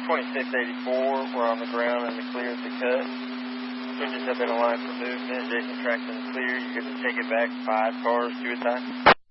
2684, we're on the ground in the clear at the cut. Engines have been aligned for movement. Jason track's in the clear. You're good to take it back 5 cars to a time.